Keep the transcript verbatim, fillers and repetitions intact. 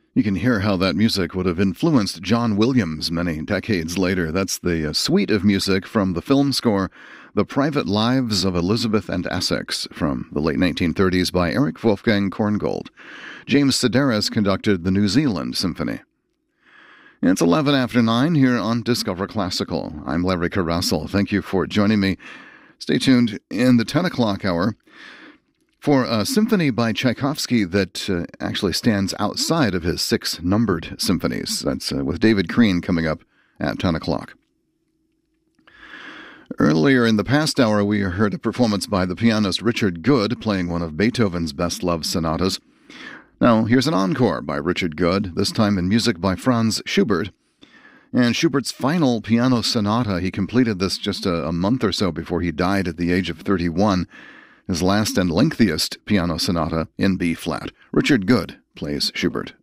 You can hear how that music would have influenced John Williams many decades later. That's the uh, suite of music from the film score, The Private Lives of Elizabeth and Essex, from the late nineteen thirties by Erich Wolfgang Korngold. James Sedaris conducted the New Zealand Symphony. It's eleven after nine here on Discover Classical. I'm Larry Carrassel. Thank you for joining me. Stay tuned in the ten o'clock hour for a symphony by Tchaikovsky that uh, actually stands outside of his six numbered symphonies. That's uh, with David Crean coming up at ten o'clock. Earlier in the past hour, we heard a performance by the pianist Richard Good playing one of Beethoven's best-loved sonatas. Now, here's an encore by Richard Good, this time in music by Franz Schubert. And Schubert's final piano sonata, he completed this just a, a month or so before he died at the age of thirty-one. His last and lengthiest piano sonata in B-flat. Richard Good plays Schubert.